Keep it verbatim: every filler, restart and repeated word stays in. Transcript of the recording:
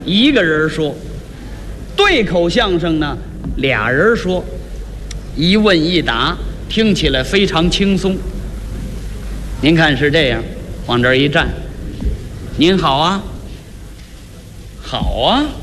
一个人说；对口相声呢，俩人说，一问一答，听起来非常轻松。您看是这样，往这儿一站，您好啊，好啊。